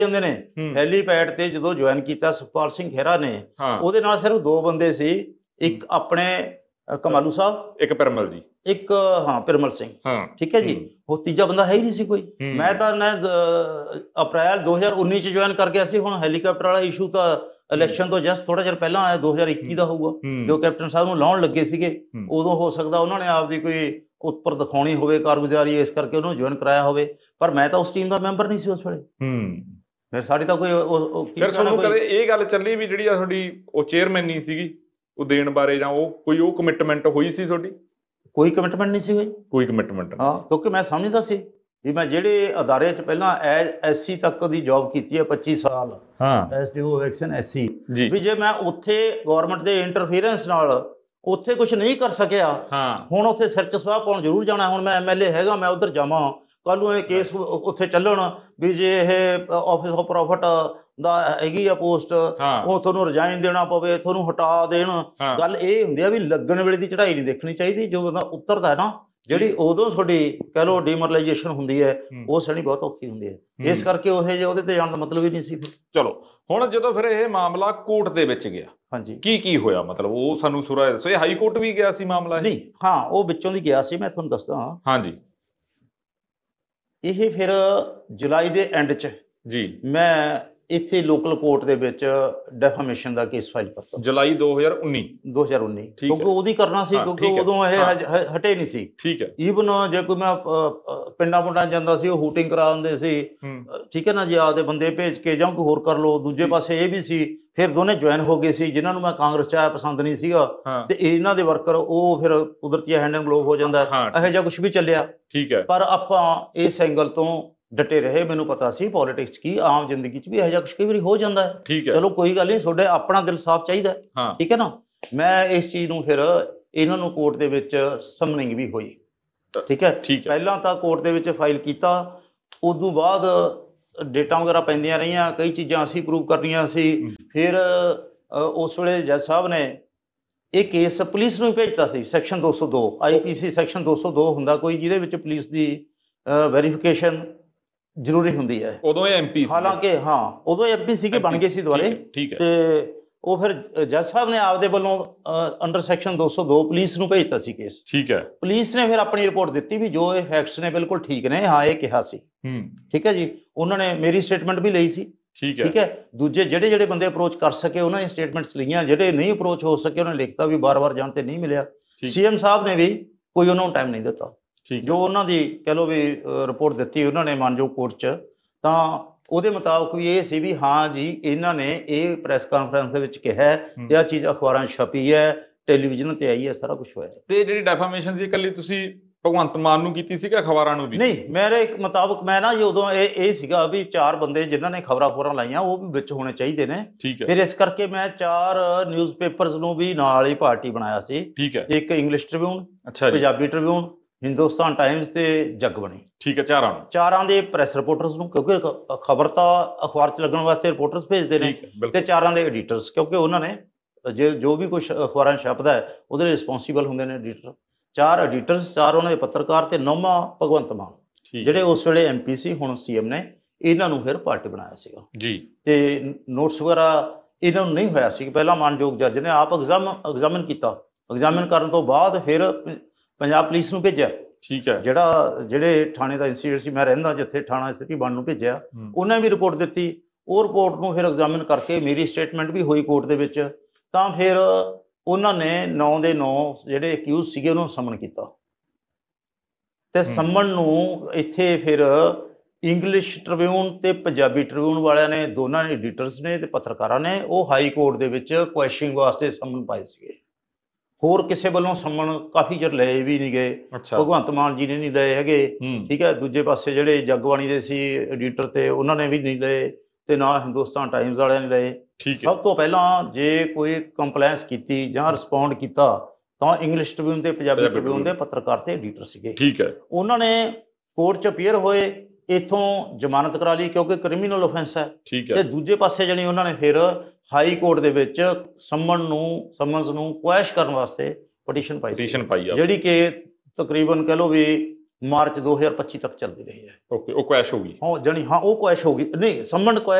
ਜਾਂਦੇ ਨੇ ਹੈਲੀਪੈਡ ਤੇ ਜਦੋਂ ਜੁਆਇਨ ਕੀਤਾ ਸੁਖਪਾਲ ਸਿੰਘ ਖਹਿਰਾ ਨੇ ਉਹਦੇ ਨਾਲ ਸਿਰਫ 2 ਬੰਦੇ ਸੀ, ਇੱਕ ਆਪਣੇ ਕਮਾਲੂ ਸਾਹਿਬ, ਇੱਕ ਪਿਰਮਲ ਜੀ, ਇੱਕ ਪਿਰਮਲ ਸਿੰਘ, ਠੀਕ ਹੈ ਜੀ। ਉਹ ਤੀਜਾ ਬੰਦਾ ਹੈ ਹੀ ਨਹੀਂ ਸੀ ਕੋਈ। ਮੈਂ ਤਾਂ ਅਪ੍ਰੈਲ 2019 ਚ ਜੁਆਇਨ ਕਰ ਗਿਆ ਸੀ। ਹੁਣ ਹੈਲੀਕਾਪਟਰ ਵਾਲਾ ਇਸ਼ੂ ਤਾਂ ਇਲੈਕਸ਼ਨ ਤੋਂ ਜਸਟ ਥੋੜਾ ਚਿਰ ਪਹਿਲਾਂ ਆਇਆ, 2021 ਦਾ ਹੋਊਗਾ, ਜੋ ਕੈਪਟਨ ਸਾਹਿਬ ਨੂੰ ਲਾਉਣ ਲੱਗੇ ਸੀਗੇ। ਉਦੋਂ ਹੋ ਸਕਦਾ ਉਹਨਾਂ ਨੇ ਆਪਦੀ ਕੋਈ ਉੱਪਰ ਦਿਖਾਉਣੀ ਹੋਵੇ ਕਾਰਗੁਜ਼ਾਰੀ, ਇਸ ਕਰਕੇ ਉਹਨੂੰ ਜੁਆਇਨ ਕਰਾਇਆ ਹੋਵੇ, ਪਰ ਮੈਂ ਤਾਂ ਉਸ ਟੀਮ ਦਾ ਮੈਂਬਰ ਨਹੀਂ ਸੀ ਉਸ ਵੇਲੇ। ਫਿਰ ਸਾਡੀ ਤਾਂ ਕੋਈ ਫਿਰ ਤੁਹਾਨੂੰ ਕਦੇ ਇਹ ਗੱਲ ਚੱਲੀ ਵੀ ਜਿਹੜੀ ਆ ਤੁਹਾਡੀ ਉਹ ਚੇਅਰਮੈਨੀ ਸੀਗੀ ਉਹ ਦੇਣ ਬਾਰੇ, ਜਾਂ ਉਹ ਕਮਿਟਮੈਂਟ ਹੋਈ ਸੀ ਤੁਹਾਡੀ? ਕੋਈ ਕਮਿਟਮੈਂਟ ਨਹੀਂ ਸੀ ਹੋਈ। ਕੋਈ ਕਮਿਟਮੈਂਟ? ਹਾਂ, ਕਿਉਂਕਿ ਮੈਂ ਸਮਝਦਾ ਸੀ ਵੀ ਮੈਂ ਜਿਹੜੇ ਅਦਾਰੇ 'ਚ ਪਹਿਲਾਂ SC ਤੱਕ ਦੀ ਜੌਬ ਕੀਤੀ ਹੈ 25 ਸਾਲ, SDO ਐਕਸ਼ਨ SC, ਵੀ ਜੇ ਮੈਂ ਉੱਥੇ ਗੌਰਮੈਂਟ ਦੇ ਇੰਟਰਫੀਅਰੈਂਸ ਨਾਲ ਉੱਥੇ ਕੁਝ ਨਹੀਂ ਕਰ ਸਕਿਆ, ਹੁਣ ਉੱਥੇ ਸਿਰ 'ਚ ਸਵਾਹ ਪਾਉਣ ਜ਼ਰੂਰ ਜਾਣਾ। ਹੁਣ ਮੈਂ MLA ਹੈਗਾ, ਮੈਂ ਉੱਧਰ ਜਾਵਾਂ, ਕੱਲ੍ਹ ਨੂੰ ਇਹ ਕੇਸ ਉੱਥੇ ਚੱਲਣ ਵੀ ਜੇ ਇਹ ਆਫਿਸ ਆਫ ਪ੍ਰੋਫਿਟ ਦਾ ਹੈਗੀ ਆ ਪੋਸਟ, ਉਹ ਤੁਹਾਨੂੰ ਰਿਜ਼ਾਈਨ ਦੇਣਾ ਪਵੇ, ਤੁਹਾਨੂੰ ਹਟਾ ਦੇਣ। ਗੱਲ ਇਹ ਹੁੰਦੀ ਆ ਵੀ ਲੱਗਣ ਵੇਲੇ ਦੀ ਚੜ੍ਹਾਈ ਨਹੀਂ ਦੇਖਣੀ ਚਾਹੀਦੀ। ਜੋ ਬੰਦਾ ਉਤਰਦਾ ਨਾ, ਜਿਹੜੀ ਉਦੋਂ ਤੁਹਾਡੀ ਕਹਿ ਲਓ ਡੀਮੋਰਲਾਈਜੇਸ਼ਨ ਹੁੰਦੀ ਹੈ, ਉਹ ਸਹਿਣੀ ਬਹੁਤ ਔਖੀ ਹੁੰਦੀ ਹੈ। ਇਸ ਕਰਕੇ ਉਹਦੇ ਤੇ ਜਾਣ ਦਾ ਮਤਲਬ ਹੀ ਨਹੀਂ ਸੀ। ਚਲੋ ਹੁਣ ਜਦੋਂ ਫਿਰ ਇਹ ਮਾਮਲਾ ਕੋਰਟ ਦੇ ਵਿੱਚ ਗਿਆ, ਹਾਂਜੀ, ਕੀ ਹੋਇਆ? ਮਤਲਬ ਉਹ ਸਾਨੂੰ ਸੁਰਾ ਦੱਸੋ। ਇਹ ਹਾਈ ਕੋਰਟ ਵੀ ਗਿਆ ਸੀ ਮਾਮਲਾ? ਨਹੀਂ, ਉਹ ਵਿੱਚੋਂ ਦੀ ਗਿਆ ਸੀ, ਮੈਂ ਤੁਹਾਨੂੰ ਦੱਸਦਾ। ਹਾਂਜੀ, ਇਹ ਫਿਰ ਜੁਲਾਈ ਦੇ ਐਂਡ 'ਚ ਜੀ ਮੈਂ ਇੱਥੇ ਲੋਕਲ ਕੋਰਟ ਦੇ ਵਿੱਚ ਡੈਫਾਮੇਸ਼ਨ ਦਾ ਕੇਸ ਫਾਈਲ ਕਰਤਾ। ਜੁਲਾਈ 2019? ਕਿਉਂਕਿ ਉਹਦੀ ਕਰਨਾ ਸੀ, ਕਿਉਂਕਿ ਉਦੋਂ ਇਹ ਹਟੇ ਨਹੀਂ ਸੀ। ਠੀਕ ਹੈ। ਈਵਨ ਜੇ ਕੋਈ ਮੈਂ ਪਿੰਡਾਂ ਪੁੰਡਾਂ ਜਾਂਦਾ ਸੀ, ਉਹ ਹੂਟਿੰਗ ਕਰਾ ਦਿੰਦੇ ਸੀ, ਠੀਕ ਹੈ ਨਾ ਜੀ, ਆਪਦੇ ਬੰਦੇ ਭੇਜ ਕੇ ਜਾਂ ਕੋਈ ਹੋਰ ਕਰ ਲਓ। ਦੂਜੇ ਪਾਸੇ ਇਹ ਵੀ ਸੀ, ਫਿਰ ਦੋਨੇ ਜੁਆਇਨ ਹੋ ਗਏ ਸੀ, ਜਿਨ੍ਹਾਂ ਨੂੰ ਮੈਂ ਕਾਂਗਰਸ 'ਚ ਆਇਆ ਪਸੰਦ ਨਹੀਂ ਸੀਗਾ, ਤੇ ਇਹਨਾਂ ਦੇ ਵਰਕਰ ਉਹ ਫਿਰ ਕੁਦਰਤੀ ਹੈਂਡ ਐਂਡ ਗਲੋਵ ਹੋ ਜਾਂਦਾ, ਇਹੋ ਜਿਹਾ ਕੁਛ ਵੀ ਚੱਲਿਆ। ਠੀਕ ਹੈ। ਪਰ ਆਪਾਂ ਇਸ ਐਂਗਲ ਤੋਂ ਡਟੇ ਰਹੇ। ਮੈਨੂੰ ਪਤਾ ਸੀ ਪੋਲੀਟਿਕਸ ਕੀ, ਆਮ ਜ਼ਿੰਦਗੀ 'ਚ ਵੀ ਇਹੋ ਜਿਹਾ ਕੁਛ ਕਈ ਵਾਰੀ ਹੋ ਜਾਂਦਾ ਹੈ। ਠੀਕ ਹੈ, ਚਲੋ ਕੋਈ ਗੱਲ ਨਹੀਂ, ਤੁਹਾਡੇ ਆਪਣਾ ਦਿਲ ਸਾਫ਼ ਚਾਹੀਦਾ, ਠੀਕ ਹੈ ਨਾ। ਮੈਂ ਇਸ ਚੀਜ਼ ਨੂੰ ਫਿਰ ਇਹਨਾਂ ਨੂੰ ਕੋਰਟ ਦੇ ਵਿੱਚ ਸਮਨਿੰਗ ਵੀ ਹੋਈ, ਠੀਕ ਹੈ। ਪਹਿਲਾਂ ਤਾਂ ਕੋਰਟ ਦੇ ਵਿੱਚ ਫਾਈਲ ਕੀਤਾ, ਉਦੋਂ ਬਾਅਦ ਡੇਟਾਂ ਵਗੈਰਾ ਪੈਂਦੀਆਂ ਰਹੀਆਂ, ਕਈ ਚੀਜ਼ਾਂ ਅਸੀਂ ਪ੍ਰੂਵ ਕਰਨੀਆਂ ਸੀ। ਫਿਰ ਉਸ ਵੇਲੇ ਜੱਜ ਸਾਹਿਬ ਨੇ ਇਹ ਕੇਸ ਪੁਲਿਸ ਨੂੰ ਭੇਜਤਾ ਸੀ। ਸੈਕਸ਼ਨ 202 IPC ਸੈਕਸ਼ਨ 202 ਹੁੰਦਾ ਕੋਈ, ਜਿਹਦੇ ਵਿੱਚ ਪੁਲਿਸ ਦੀ ਵੈਰੀਫਿਕੇਸ਼ਨ ਜ਼ਰੂਰੀ ਹੁੰਦੀ ਹੈ। ਉਦੋਂ ਇਹ MP ਸੀ, ਹਾਲਾਂਕਿ ਉਦੋਂ MP ਸੀਗੇ, ਬਣ ਗਏ ਸੀ ਦੁਬਾਰੇ। ਤੇ ਉਹ ਫਿਰ ਜੱਜ ਸਾਹਿਬ ਨੇ ਆਪਦੇ ਵੱਲੋਂ ਅੰਡਰ ਸੈਕਸ਼ਨ 202 ਪੁਲਿਸ ਨੂੰ ਭੇਜਤਾ ਸੀ ਕੇਸ। ਠੀਕ ਹੈ। ਪੁਲਿਸ ਨੇ ਫਿਰ ਆਪਣੀ ਰਿਪੋਰਟ ਦਿੱਤੀ ਵੀ ਜੋ ਇਹ ਫੈਕਟਸ ਨੇ ਬਿਲਕੁਲ ਠੀਕ ਨੇ, ਇਹ ਕਿਹਾ ਸੀ। ਠੀਕ ਹੈ ਜੀ। ਉਹਨਾਂ ਨੇ ਮੇਰੀ ਸਟੇਟਮੈਂਟ ਵੀ ਲਈ ਸੀ। ਠੀਕ ਹੈ। ਦੂਜੇ ਜਿਹੜੇ ਬੰਦੇ ਅਪਰੋਚ ਕਰ ਸਕੇ ਉਹਨਾਂ ਨੇ ਸਟੇਟਮੈਂਟਸ ਲਈਆਂ, ਜਿਹੜੇ ਨਹੀਂ ਅਪਰੋਚ ਹੋ ਸਕੇ ਉਹਨਾਂ ਨੇ ਲਿਖਤਾ ਵੀ ਬਾਰ-ਬਾਰ ਜਾਣ ਤੇ ਨਹੀਂ ਮਿਲਿਆ। CM ਸਾਹਿਬ ਨੇ ਵੀ ਕੋਈ ਉਹਨਾਂ ਨੂੰ ਟਾਈਮ ਨਹੀਂ ਦਿੱਤਾ। ਜੋ ਉਹਨਾਂ ਦੀ ਕਹਿ ਲਓ ਵੀ ਰਿਪੋਰਟ ਦਿੱਤੀ ਉਹਨਾਂ ਨੇ ਮਾਨਯੋਗ ਕੋਰਟ 'ਚ, ਤਾਂ ਉਹਦੇ ਮੁਤਾਬਕ ਵੀ ਇਹ ਸੀ ਵੀ ਜੀ ਇਹਨਾਂ ਨੇ ਇਹ ਪ੍ਰੈਸ ਕਾਨਫਰੰਸ ਦੇ ਵਿੱਚ ਕਿਹਾ, ਤੇ ਆਹ ਚੀਜ਼ ਅਖਬਾਰਾਂ 'ਚ ਛਪੀ ਹੈ, ਟੈਲੀਵਿਜ਼ਨ ਤੇ ਆਈ ਹੈ, ਸਾਰਾ ਕੁਝ ਹੋਇਆ। ਤੇ ਜਿਹੜੀ ਡੈਫਾਮੇਸ਼ਨ ਸੀ ਇਕੱਲੀ ਤੁਸੀਂ ਭਗਵੰਤ ਮਾਨ ਨੂੰ ਕੀਤੀ ਸੀ ਕਿ ਅਖਬਾਰਾਂ ਨੂੰ ਵੀ? ਨਹੀਂ, ਮੇਰੇ ਮੁਤਾਬਕ ਮੈਂ ਨਾ ਉਦੋਂ ਇਹ ਸੀਗਾ ਵੀ 4 ਬੰਦੇ ਜਿਨ੍ਹਾਂ ਨੇ ਖਬਰਾਂ ਲਾਈਆਂ ਉਹ ਵੀ ਵਿੱਚ ਹੋਣੇ ਚਾਹੀਦੇ ਨੇ। ਫਿਰ ਇਸ ਕਰਕੇ ਮੈਂ 4 ਨਿਊਜ਼ਪੇਪਰਸ ਨੂੰ ਵੀ ਨਾਲ ਹੀ ਪਾਰਟੀ ਬਣਾਇਆ ਸੀ। ਇੱਕ English Tribune, Punjabi Tribune, Hindustan Times ਤੇ ਜਗਬਾਣੀ। ਠੀਕ ਹੈ। ਚਾਰਾਂ ਦੇ ਪ੍ਰੈਸ ਰਿਪੋਰਟਰਸ ਨੂੰ, ਕਿਉਂਕਿ ਖਬਰ ਤਾਂ ਅਖਬਾਰ 'ਚ ਲੱਗਣ ਵਾਸਤੇ ਰਿਪੋਰਟਰਸ ਭੇਜਦੇ ਨੇ, ਤੇ 4 ਦੇ ਐਡੀਟਰਸ, ਕਿਉਂਕਿ ਉਹਨਾਂ ਨੇ ਜੋ ਵੀ ਕੁਝ ਅਖਬਾਰਾਂ 'ਚ ਛਪਦਾ ਹੈ ਉਹਦੇ ਲਈ ਰਿਸਪੌਂਸੀਬਲ ਹੁੰਦੇ ਨੇ ਐਡੀਟਰ। 4 ਐਡੀਟਰਸ, 4 ਉਹਨਾਂ ਦੇ ਪੱਤਰਕਾਰ, ਤੇ 9ਵਾਂ ਭਗਵੰਤ ਮਾਨ, ਜਿਹੜੇ ਉਸ ਵੇਲੇ MP ਸੀ, ਹੁਣ CM ਨੇ। ਇਹਨਾਂ ਨੂੰ ਫਿਰ ਪਾਰਟੀ ਬਣਾਇਆ ਸੀਗਾ ਜੀ। ਤੇ ਨੋਟਸ ਵਗੈਰਾ ਇਹਨਾਂ ਨੂੰ ਨਹੀਂ ਹੋਇਆ ਸੀ। ਪਹਿਲਾਂ ਮਾਨਯੋਗ ਜੱਜ ਨੇ ਆਪ ਐਗਜ਼ਾਮਿਨ ਕੀਤਾ। ਐਗਜ਼ਾਮਿਨ ਕਰਨ ਤੋਂ ਬਾਅਦ ਫਿਰ ਪੰਜਾਬ ਪੁਲਿਸ ਨੂੰ ਭੇਜਿਆ। ਠੀਕ ਹੈ। ਜਿਹੜੇ ਥਾਣੇ ਦਾ ਇੰਸਟੀਟਿਊਟ ਸੀ, ਮੈਂ ਰਹਿੰਦਾ ਜਿੱਥੇ, ਥਾਣਾ ਸਿਟੀ 1 ਨੂੰ ਭੇਜਿਆ। ਉਹਨਾਂ ਵੀ ਰਿਪੋਰਟ ਦਿੱਤੀ। ਉਹ ਰਿਪੋਰਟ ਨੂੰ ਫਿਰ ਐਗਜ਼ਾਮਿਨ ਕਰਕੇ ਮੇਰੀ ਸਟੇਟਮੈਂਟ ਵੀ ਹੋਈ ਕੋਰਟ ਦੇ ਵਿੱਚ। ਤਾਂ ਫਿਰ ਉਹਨਾਂ ਨੇ 9 ਦੇ 9 ਜਿਹੜੇ ਅਕਿਊਜ਼ ਸੀਗੇ ਉਹਨਾਂ ਨੂੰ ਸਮਨ ਕੀਤਾ, ਤੇ ਸਮਨ ਨੂੰ ਇੱਥੇ ਫਿਰ ਇੰਗਲਿਸ਼ ਟ੍ਰਿਬਿਊਨ ਤੇ ਪੰਜਾਬੀ ਟ੍ਰਿਬਿਊਨ ਵਾਲਿਆਂ ਨੇ, ਦੋਨਾਂ ਨੇ ਐਡੀਟਰਸ ਨੇ ਤੇ ਪੱਤਰਕਾਰਾਂ ਨੇ, ਉਹ ਹਾਈ ਕੋਰਟ ਦੇ ਵਿੱਚ ਕੁਐਸ਼ਨਿੰਗ ਵਾਸਤੇ ਸਮਨ ਪਾਏ ਸੀਗੇ। ਹੋਰ ਕਿਸੇ ਵੱਲੋਂ ਸਮਨ ਕਾਫੀ ਚਿਰ ਲਏ ਵੀ ਨਹੀਂ ਗਏ। ਭਗਵੰਤ ਮਾਨ ਜੀ ਨੇ ਨਹੀਂ ਲਏ ਹੈਗੇ। ਠੀਕ ਹੈ। ਦੂਜੇ ਪਾਸੇ ਜਿਹੜੇ ਜਗਬਾਣੀ ਦੇ ਸੀ ਐਡੀਟਰ ਤੇ ਉਹਨਾਂ ਨੇ ਵੀ ਨਹੀਂ ਲਏ, ਤੇ ਨਾ ਹਿੰਦੁਸਤਾਨ ਟਾਈਮਸ ਵਾਲਿਆਂ ਨੇ ਲਏ। ਸਭ ਤੋਂ ਪਹਿਲਾਂ ਜੇ ਕੋਈ ਕੰਪਲੇਂਸ ਕੀਤੀ ਜਾਂ ਰਿਸਪੌਂਡ ਕੀਤਾ ਤਾਂ ਇੰਗਲਿਸ਼ ਟ੍ਰਿਬਿਊਨ ਤੇ ਪੰਜਾਬੀ ਟ੍ਰਿਬਿਊਨ ਦੇ ਪੱਤਰਕਾਰ ਤੇ ਐਡੀਟਰ ਸੀਗੇ। ਠੀਕ ਹੈ। ਉਹਨਾਂ ਨੇ ਕੋਰਟ 'ਚ ਅਪੀਅਰ ਹੋਏ, ਇੱਥੋਂ ਜ਼ਮਾਨਤ ਕਰਾ ਲਈ ਕਿਉਂਕਿ ਕ੍ਰਿਮੀਨਲ ਆਫੈਂਸ ਹੈ। ਤੇ ਦੂਜੇ ਪਾਸੇ ਜਾਣੀ ਉਹਨਾਂ ਨੇ ਫਿਰ ਹਾਈ ਕੋਰਟ ਦੇ ਵਿੱਚ ਸਮਨਸ ਨੂੰ ਕੁਐਸ਼ ਕਰਨ ਵਾਸਤੇ ਪਟੀਸ਼ਨ ਪਾਈ, ਜਿਹੜੀ ਕਿ ਤਕਰੀਬਨ ਕਹਿ ਲਓ ਵੀ ਮਾਰਚ 2025 ਤੱਕ ਚੱਲਦੀ ਰਹੀ ਹੈ। ਓਕੇ, ਉਹ ਕੁਐਸ਼ ਹੋ ਗਈ। ਹਾਂ ਜਣੀ, ਹਾਂ ਉਹ ਕੁਐਸ਼ ਹੋ ਗਈ, ਨਹੀਂ ਸੰਮਨ